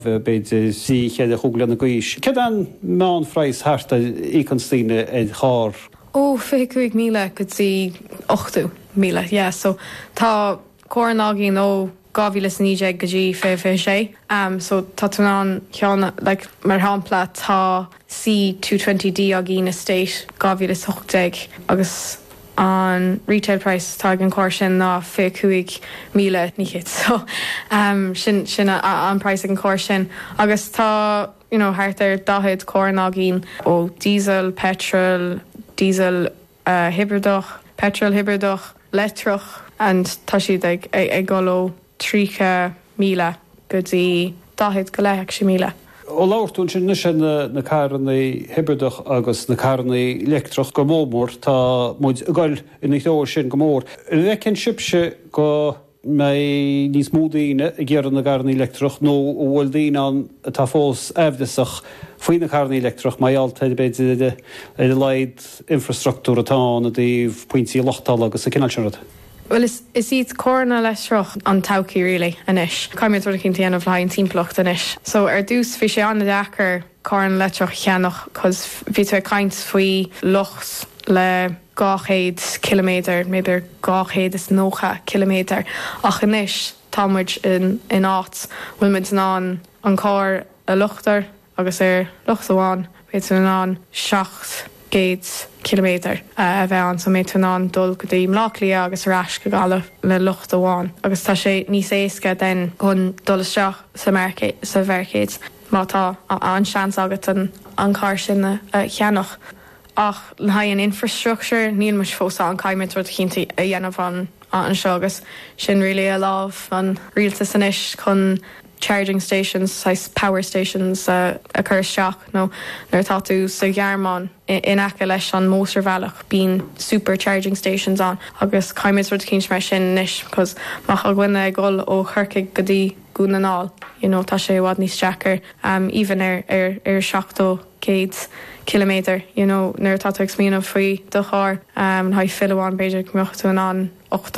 Beidir sí chéad a chuúgla na gaois. Cé an meán phraghas thart íconstaoine chár? Ó, 25,000 go dtí 8,000, yeah. So tá córanágin ó 2019 go dtí 56. So tá tunán ceanna, like, mar hampla tá C220D a gin estate 2018 agus an retail price tá an cóir sin ná 25,000 níchéad. So sin an price an cóir sin. Agus tá, thart ar dahead córanágin ó diesel, petrol, diesel hybridach, petrol hybridach, letrach, and tá siad ag golo 3,000 go dtí 10,000. Ó láirtún sin na carnaí hybridach agus na carnaí letrach go mór tá muid a gáil in isteoir sin go mór. Recinn sibse go mé níos múdaíine a ggéaran na carnaí letrach nó bhfuil daoine an tá fós evidasach faoin na carnaí letrach maialta beidir leid infrastructúr atá a daobh pointí lochtal agus a cinál sin. Well, is iad córanna leisreach an tauci really inis. Caiimiid rud cinn tíanamh lein timpplacht inis. So dús bhí sé anna dachar córan leisreach cheannach cos bhí tú caint faoi lochs le 200 kilometer, maybe 209 kilometer. Ach inis támuid in áit bhfuil muid an cór a luchtar agus lucht amháin bhí an 7 kilometer a bheith an, so mé an dul go dtí mláclí agus ras go gála le lucht amháin. Agus tá sé níos éasca den chun dulasteach sa bhercéid má tá an seans agat an cáir sin cheannach. Ach le haid an infrastructure níl muis fósa an caiimiid rud cinnta a dhéanamh an seo agus sin rilí a lámh an rialtas san isis chun charging stations, power stations a chur seach nó nuair tá tú sa ghearmáin in aice leis an mósar bhealach bín super charging stations an agus caiimiid rud cinint mar sin níis cos mach a gcuine ag gol ó churcaigh go dtí gúnanáil, tá sé bhád níos deachar even ar 700 kilometer, nuair tá tú ag smíanamh faoi do chár haid fillháin beidir miochtú an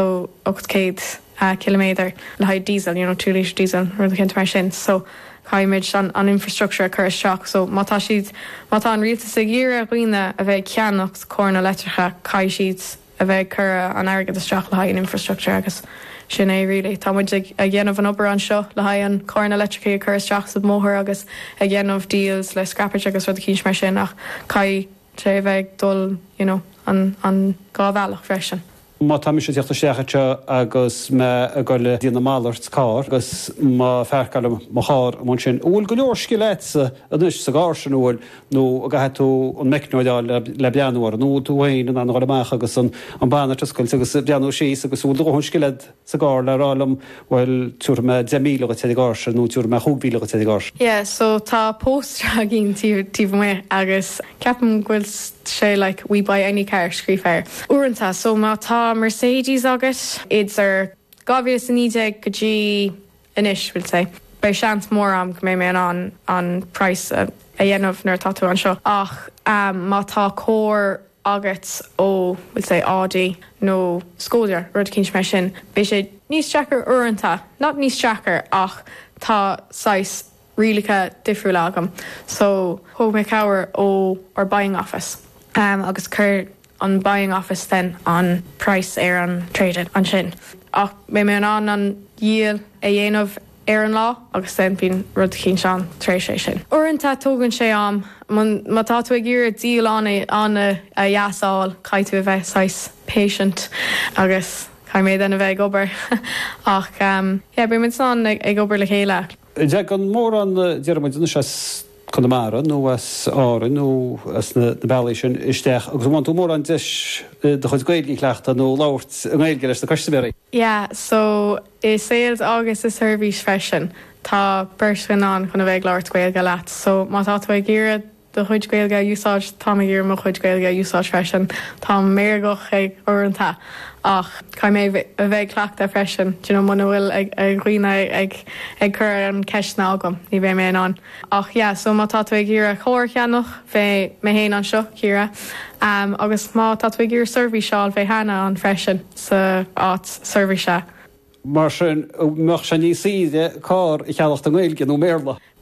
800 kilometer le haid diesel, 2 litre diesel rud a mar sin. So caiimiid an infrastructure a chur seach. So mátá an rialtas a ggéire a ghuioine a bheith ceannach córanna letracha cai siad a bheith chur an airgad isteach le haid an infrastructure agus sin é rilí. Tá muid a dhéanamh an obair an seo le haid an córanna letracha a chur isteach sa móthir agus a dhéanamh deals le scrappage agus rud a cinint mar sin ach cai sé bheith dul, an gábhealach freisin. Má tá mis tíochtta séachate agus me a goile díana málacht cá agus má fearcail má chár am sin bhfuil go leor sciléitsa a dúis sa gáir sin bhfuil nó a gaitú an meicneáil le beanúir nó tú hain an gáileach agus an banna tuscail agus beanú síos agus bhfuil dúhann scilead sa gáir le rálam bhfuil túrma 10,000 a teáir nó túrma 20,000 a teáir. Yeah, so tá póstra a gin tíh mé agus ceapan ghfuil sé like we buy any car scrífeir. Uanta, so má tá Mercedes agat, it's ar 2019 go dtí inis, we'll say. Bei seans mór am go mé an price a dhéanamh nuair tá tú an seo. Ach má tá cór agat ó, we'll say, Audi nó Skoda rud cinint mar sin. Bei sé níos deachar uanta, not níos deachar ach tá 6 rialacha difriúil agam. So thug mé cabhair ó our buying office. Agus chur an buying office then an price ar an traded an sin. Ach mé an díal a dhéanamh ar an lá agus then bín rud cín seán trééis sin. Uanta tógann sé am má tá tú ag ggéir díal an a dheasáil cai tú a bheith 6 patient agus cai méid an a bheith obair ach bí mid san ag obair le chéile. Deag an mór an dearmid se Connemara nó as ára nó as na bailí sin isteach agus bhaint tú mór an deis de chuid gaidlí leachta nó láirt an gailge leis na costabéirí. Yeah, so is sales agus is service freisin tá bersin an chun a bheith láirt gailge leat. So má tá tú ag ggéire do chuid gailge úsáid tá a ggéir mo chuid gailge úsáid freisin tá méargach ag orintá. Ach, cai mé a bheith cleachta freisin, muna bhfuil ag ghuioine ag chur an ceisná agam, ní bheith mé an. Ach, so má tá tú ag ggéir a chóir cheannach, bheith mé héin an seo, círa. Agus má tá tú ag ggéir service seáil bheith hena an freisin sa áit service. mar sin meach se ní siide cá i chealacht an ghilgin ó méla.